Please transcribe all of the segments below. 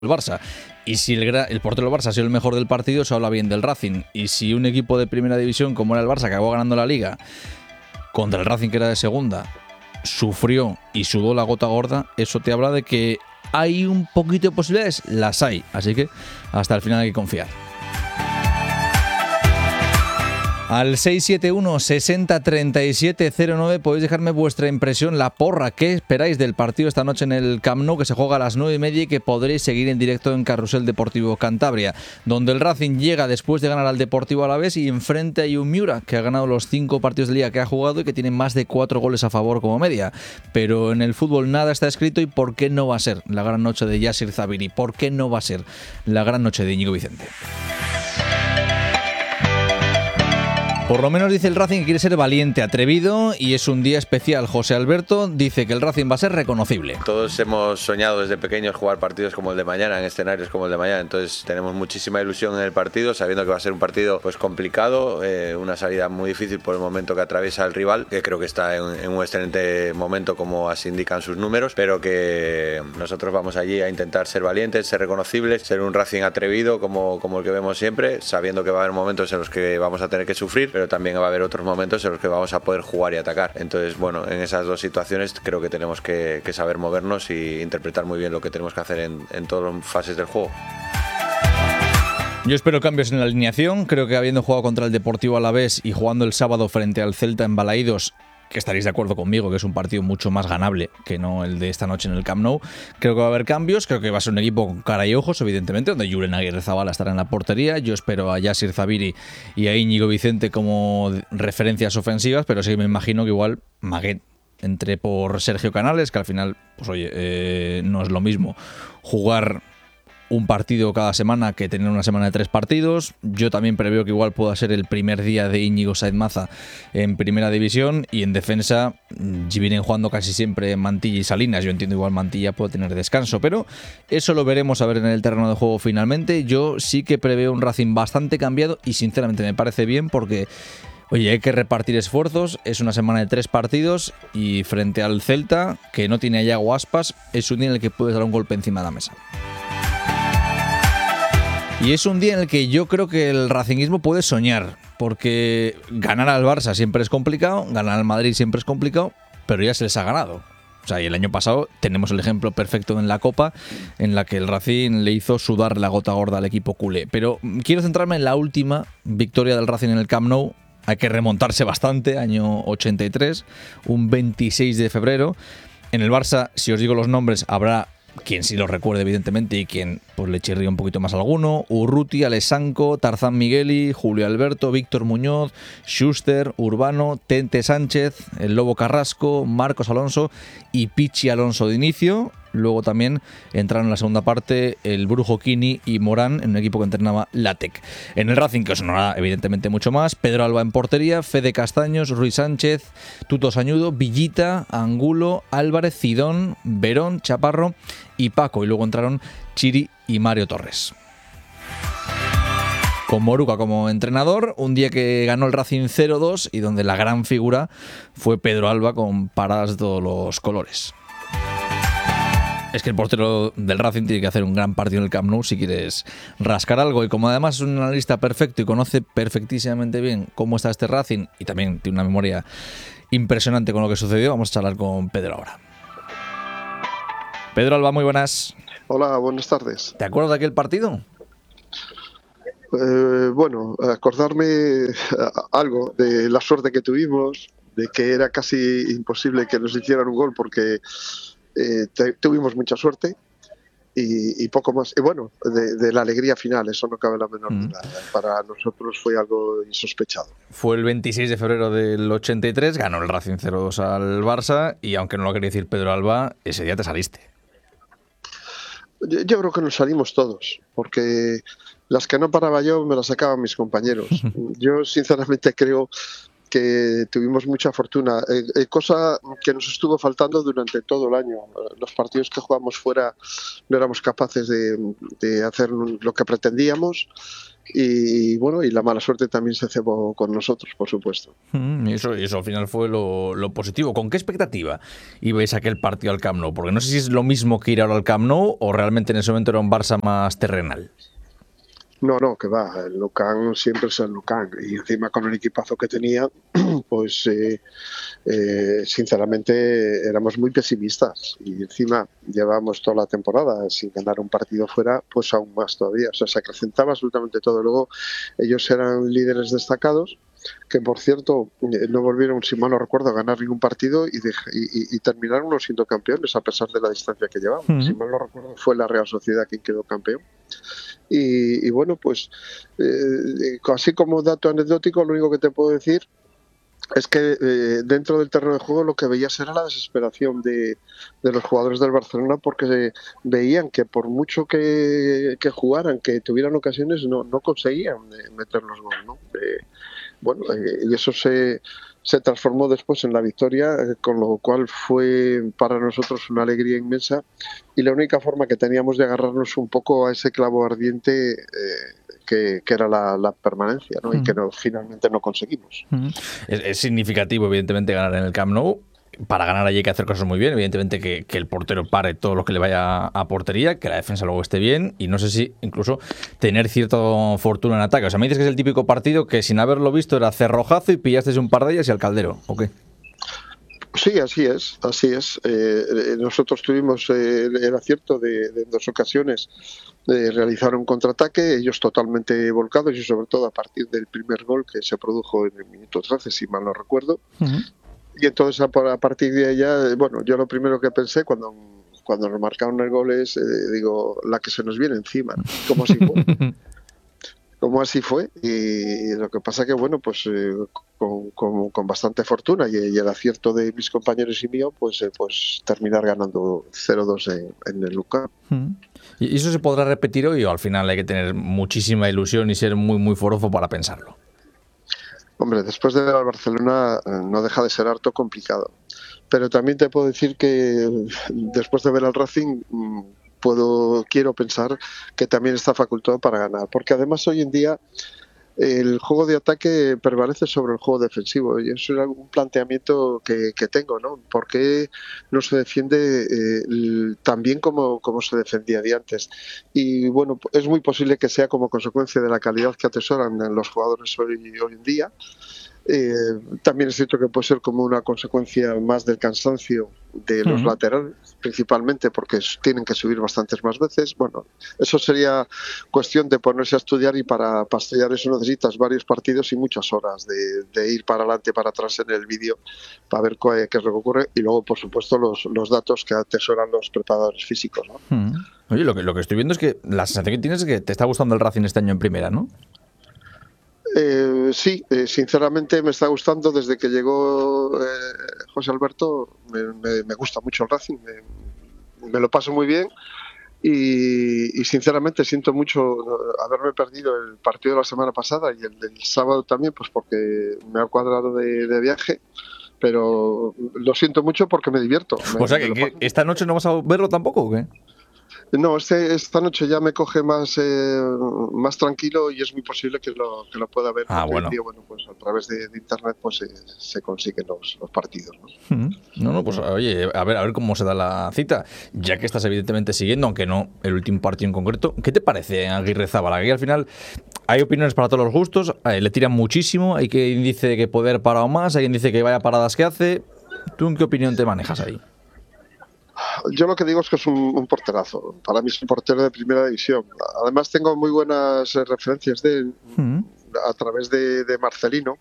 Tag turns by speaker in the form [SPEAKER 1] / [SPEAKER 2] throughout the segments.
[SPEAKER 1] el Barça. Y si el portero del Barça ha sido el mejor del partido, se habla bien del Racing. Y si un equipo de primera división como era el Barça, que acabó ganando la Liga, contra el Racing, que era de segunda, sufrió y sudó la gota gorda, eso te habla de que hay un poquito de posibilidades, las hay. Así que hasta el final hay que confiar. Al 671-60-37-09 podéis dejarme vuestra impresión, la porra. ¿Qué esperáis del partido esta noche en el Camp Nou, que se juega a las 9:30 y que podréis seguir en directo en Carrusel Deportivo Cantabria, donde el Racing llega después de ganar al Deportivo Alavés y enfrente hay un Miura que ha ganado los 5 partidos de liga que ha jugado y que tiene más de 4 goles a favor como media? Pero en el fútbol nada está escrito, y ¿por qué no va a ser la gran noche de Yasir Zabiri? ¿Por qué no va a ser la gran noche de Íñigo Vicente? Por lo menos dice el Racing que quiere ser valiente, atrevido, y es un día especial. José Alberto dice que el Racing va a ser reconocible.
[SPEAKER 2] Todos hemos soñado desde pequeños jugar partidos como el de mañana, en escenarios como el de mañana, entonces tenemos muchísima ilusión en el partido, sabiendo que va a ser un partido pues complicado, una salida muy difícil por el momento que atraviesa el rival, que creo que está en un excelente momento como así indican sus números, pero que nosotros vamos allí a intentar ser valientes, ser reconocibles, ser un Racing atrevido como el que vemos siempre, sabiendo que va a haber momentos en los que vamos a tener que sufrir, pero también va a haber otros momentos en los que vamos a poder jugar y atacar. Entonces, bueno, en esas dos situaciones creo que tenemos que saber movernos y interpretar muy bien lo que tenemos que hacer en todas las fases del juego.
[SPEAKER 1] Yo espero cambios en la alineación. Creo que habiendo jugado contra el Deportivo Alavés y jugando el sábado frente al Celta en Balaídos, que estaréis de acuerdo conmigo que es un partido mucho más ganable que no el de esta noche en el Camp Nou, creo que va a haber cambios. Creo que va a ser un equipo con cara y ojos, evidentemente, donde Julen Aguirrezabala estará en la portería. Yo espero a Yasir Zabiri y a Íñigo Vicente como referencias ofensivas, pero sí me imagino que igual Maguet entre por Sergio Canales, que al final, pues oye, no es lo mismo jugar un partido cada semana que tener una semana de 3 partidos. Yo también preveo que igual pueda ser el primer día de Íñigo Saez Maza en primera división, y en defensa vienen jugando casi siempre Mantilla y Salinas. Yo entiendo igual Mantilla puede tener descanso, pero eso lo veremos a ver en el terreno de juego finalmente. Yo sí que preveo un Racing bastante cambiado y sinceramente me parece bien porque oye, hay que repartir esfuerzos, es una semana de 3 partidos y frente al Celta, que no tiene a Yago Aspas, es un día en el que puedes dar un golpe encima de la mesa. Y es un día en el que yo creo que el racinguismo puede soñar, porque ganar al Barça siempre es complicado, ganar al Madrid siempre es complicado, pero ya se les ha ganado. O sea, y el año pasado tenemos el ejemplo perfecto en la Copa, en la que el Racing le hizo sudar la gota gorda al equipo culé. Pero quiero centrarme en la última victoria del Racing en el Camp Nou. Hay que remontarse bastante, año 83, un 26 de febrero. En el Barça, si os digo los nombres, habrá quien sí lo recuerde, evidentemente, y quien pues le chirría un poquito más a alguno. Urruti, Alessanco, Tarzán Migueli, Julio Alberto, Víctor Muñoz, Schuster, Urbano, Tente Sánchez, el Lobo Carrasco, Marcos Alonso y Pichi Alonso de inicio. Luego también entraron en la segunda parte el Brujo Kini y Morán en un equipo que entrenaba Latec. En el Racing, que os sonará evidentemente mucho más, Pedro Alba en portería, Fede Castaños, Ruiz Sánchez, Tuto Sañudo, Villita, Angulo, Álvarez, Cidón, Verón, Chaparro y Paco. Y luego entraron Chiri y Mario Torres. Con Moruca como entrenador, un día que ganó el Racing 0-2 y donde la gran figura fue Pedro Alba con paradas de todos los colores. Es que el portero del Racing tiene que hacer un gran partido en el Camp Nou si quieres rascar algo. Y como además es un analista perfecto y conoce perfectísimamente bien cómo está este Racing y también tiene una memoria impresionante con lo que sucedió, vamos a charlar con Pedro ahora. Pedro Alba, muy buenas.
[SPEAKER 3] Hola, buenas tardes.
[SPEAKER 1] ¿Te acuerdas de aquel partido?
[SPEAKER 3] Bueno, acordarme algo de la suerte que tuvimos, de que era casi imposible que nos hicieran un gol porque tuvimos mucha suerte y poco más. Y bueno, de la alegría final, eso no cabe la menor duda. Para nosotros fue algo insospechado.
[SPEAKER 1] Fue el 26 de febrero del 83, ganó el Racing 0-2 al Barça y aunque no lo quería decir Pedro Alba, ese día te saliste.
[SPEAKER 3] Yo creo que nos salimos todos, porque las que no paraba yo me las sacaban mis compañeros. Yo sinceramente creo que tuvimos mucha fortuna, cosa que nos estuvo faltando durante todo el año. Los partidos que jugamos fuera no éramos capaces de hacer lo que pretendíamos. Y bueno, y la mala suerte también se cebó con nosotros, por supuesto.
[SPEAKER 1] Y eso al final fue lo positivo. ¿Con qué expectativa ibais a aquel partido al Camp Nou? Porque no sé si es lo mismo que ir ahora al Camp Nou o realmente en ese momento era un Barça más terrenal.
[SPEAKER 3] No, que va, el Lucan siempre es el Lucan, y encima con el equipazo que tenía, pues sinceramente éramos muy pesimistas, y encima llevábamos toda la temporada sin ganar un partido fuera, pues aún más todavía, o sea, se acrecentaba absolutamente todo. Luego ellos eran líderes destacados, que por cierto no volvieron, si mal no recuerdo, a ganar ningún partido y terminaron no siendo campeones a pesar de la distancia que llevaban. Si mal no recuerdo, fue la Real Sociedad quien quedó campeón. Y bueno, pues así como dato anecdótico, lo único que te puedo decir es que dentro del terreno de juego lo que veías era la desesperación de los jugadores del Barcelona, porque veían que por mucho que jugaran, que tuvieran ocasiones, no conseguían meter los goles, ¿no? Y eso se transformó después en la victoria, con lo cual fue para nosotros una alegría inmensa, y la única forma que teníamos de agarrarnos un poco a ese clavo ardiente que era la permanencia, ¿no? Y que finalmente no conseguimos.
[SPEAKER 1] Es significativo, evidentemente, ganar en el Camp Nou. Para ganar allí hay que hacer cosas muy bien, evidentemente que el portero pare todo lo que le vaya a portería, que la defensa luego esté bien, y no sé si incluso tener cierta fortuna en ataque. O sea, me dices que es el típico partido que sin haberlo visto era cerrojazo y pillaste un par de ellas y al caldero, ¿o qué?
[SPEAKER 3] Sí, así es. Nosotros tuvimos el acierto de en 2 ocasiones realizar un contraataque, ellos totalmente volcados, y sobre todo a partir del primer gol que se produjo en el minuto 13, si mal no recuerdo. Y entonces a partir de allá, bueno, yo lo primero que pensé cuando nos marcaron el gol es, digo, la que se nos viene encima, ¿no? Como así fue, y lo que pasa que, bueno, pues con bastante fortuna y el acierto de mis compañeros y mío, pues terminar ganando 0-2 en el Lucan.
[SPEAKER 1] ¿Y eso se podrá repetir hoy o al final hay que tener muchísima ilusión y ser muy, muy forofo para pensarlo?
[SPEAKER 3] Hombre, después de ver al Barcelona no deja de ser harto complicado. Pero también te puedo decir que después de ver al Racing quiero pensar que también está facultado para ganar. Porque además hoy en día el juego de ataque prevalece sobre el juego defensivo, y eso es un planteamiento que tengo, ¿no? ¿Por qué no se defiende tan bien como se defendía de antes? Y bueno, es muy posible que sea como consecuencia de la calidad que atesoran los jugadores hoy en día. También es cierto que puede ser como una consecuencia más del cansancio de los laterales, principalmente porque tienen que subir bastantes más veces. Bueno, eso sería cuestión de ponerse a estudiar, y para estudiar eso necesitas varios partidos y muchas horas de ir para adelante y para atrás en el vídeo para ver qué es lo que ocurre, y luego, por supuesto, los datos que atesoran los preparadores físicos, ¿no?
[SPEAKER 1] Oye, lo que estoy viendo es que la sensación que tienes es que te está gustando el Racing este año en primera, ¿no?
[SPEAKER 3] Sí, sinceramente me está gustando desde que llegó José Alberto. Me gusta mucho el Racing, me lo paso muy bien, y sinceramente siento mucho haberme perdido el partido de la semana pasada y el del sábado también, pues porque me ha cuadrado de viaje, pero lo siento mucho porque me divierto.
[SPEAKER 1] O sea, que esta noche no vas a verlo tampoco, ¿o qué?
[SPEAKER 3] No, esta noche ya me coge más tranquilo, y es muy posible que lo pueda ver.
[SPEAKER 1] Bueno.
[SPEAKER 3] Bueno, pues a través de internet pues se consiguen los partidos, ¿no?
[SPEAKER 1] No, pues oye, a ver cómo se da la cita, ya que estás evidentemente siguiendo, aunque no el último partido en concreto. ¿Qué te parece Aguirrezábal? Aquí al final hay opiniones para todos los gustos, le tiran muchísimo, hay quien dice que puede haber parado más, hay quien dice que vaya paradas que hace. ¿Tú en qué opinión te manejas ahí?
[SPEAKER 3] Yo lo que digo es que es un porterazo. Para mí es un portero de primera división. Además tengo muy buenas referencias de él a través de Marcelino,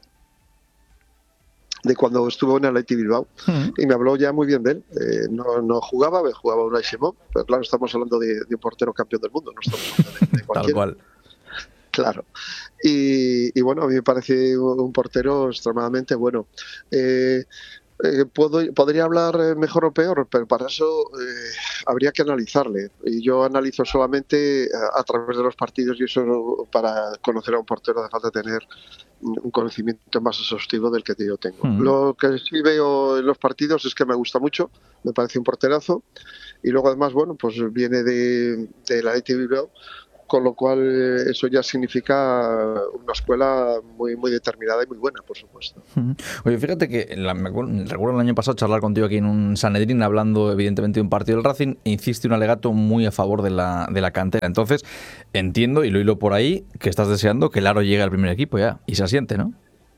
[SPEAKER 3] de cuando estuvo en el Athletic Bilbao, y me habló ya muy bien de él. No jugaba Unai Simón, pero claro, estamos hablando de un portero campeón del mundo, no estamos hablando de cualquiera.
[SPEAKER 1] Tal cual.
[SPEAKER 3] Claro. Y bueno, a mí me parece un portero extremadamente bueno. Podría hablar mejor o peor, pero para eso habría que analizarle. Y yo analizo solamente a través de los partidos, y eso, para conocer a un portero hace falta tener un conocimiento más exhaustivo del que yo tengo. Lo que sí veo en los partidos es que me gusta mucho, me parece un porterazo, y luego además, bueno, pues viene de la Athletic Bilbao, con lo cual eso ya significa una escuela muy, muy determinada y muy buena, por supuesto.
[SPEAKER 1] Oye, fíjate que recuerdo el año pasado charlar contigo aquí en un Sanedrín, hablando evidentemente de un partido del Racing, e hiciste un alegato muy a favor de la cantera. Entonces, entiendo, y lo hilo por ahí, que estás deseando que el Aro llegue al primer equipo ya, y se asiente, ¿no?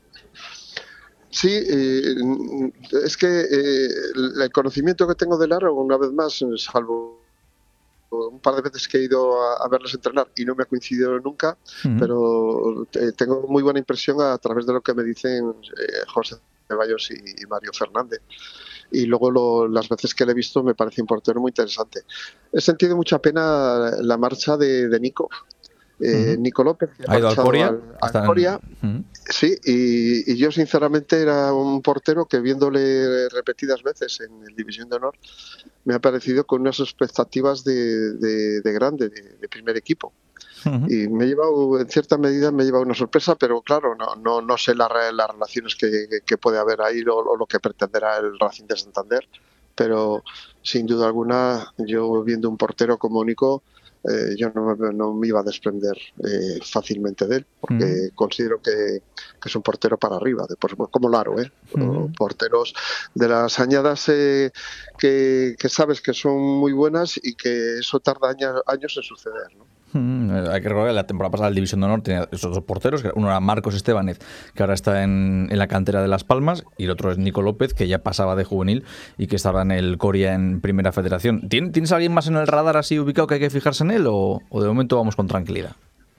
[SPEAKER 3] Sí, es que el conocimiento que tengo del Aro, una vez más, salvo un par de veces que he ido a verlos entrenar y no me ha coincidido nunca, pero tengo muy buena impresión a través de lo que me dicen José Ceballos y Mario Fernández. Y luego las veces que le he visto me parece un portero muy interesante. He sentido mucha pena la marcha de Nico. Nico López, que
[SPEAKER 1] ha ido al Coria.
[SPEAKER 3] Sí, y yo sinceramente era un portero que, viéndole repetidas veces en el División de Honor, me ha parecido con unas expectativas de grande, de primer equipo. Y me ha llevado, en cierta medida, una sorpresa, pero claro, no sé las relaciones que puede haber ahí o lo que pretenderá el Racing de Santander, pero sin duda alguna, yo viendo un portero como Nico, yo no me iba a desprender fácilmente de él, porque considero que es un portero para arriba, como Laro, porteros de las añadas que sabes que son muy buenas y que eso tarda años en suceder, ¿no?
[SPEAKER 1] Hay que recordar que la temporada pasada el División de Honor tenía esos dos porteros, uno era Marcos Estebanez, que ahora está en la cantera de Las Palmas, y el otro es Nico López, que ya pasaba de juvenil y que está ahora en el Coria en Primera Federación. ¿Tienes a alguien más en el radar así ubicado que hay que fijarse en él, o de momento vamos con tranquilidad?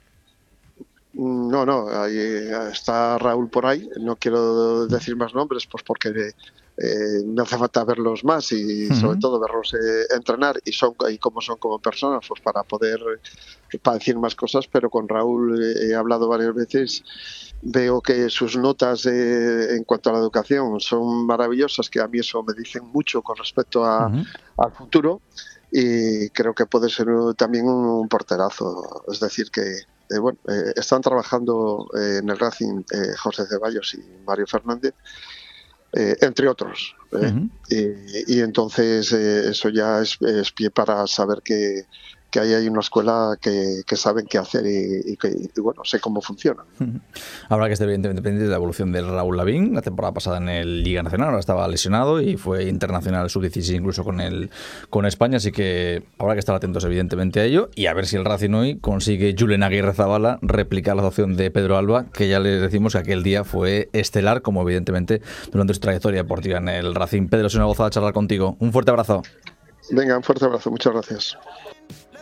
[SPEAKER 3] No, ahí está Raúl por ahí. No quiero decir más nombres, pues porque me hace falta verlos más y sobre todo verlos entrenar y cómo son como personas, pues para poder decir más cosas. Pero con Raúl he hablado varias veces. Veo que sus notas en cuanto a la educación son maravillosas, que a mí eso me dicen mucho con respecto al futuro, y creo que puede ser también un porterazo. Es decir, que están trabajando en el Racing José Ceballos y Mario Fernández, entre otros. Y entonces eso ya es pie para saber que ahí hay una escuela que saben qué hacer y sé cómo funciona.
[SPEAKER 1] Habrá que estar evidentemente pendiente de la evolución de Raúl Lavín. La temporada pasada en el Liga Nacional, ahora estaba lesionado y fue internacional sub-16 incluso con España, así que habrá que estar atentos evidentemente a ello y a ver si el Racing hoy consigue Julen Aguirre Zabala replicar la opción de Pedro Alba, que ya le decimos que aquel día fue estelar, como evidentemente durante su trayectoria deportiva en el Racing. Pedro, es una gozada charlar contigo. Un fuerte abrazo.
[SPEAKER 3] Venga, un fuerte abrazo. Muchas gracias.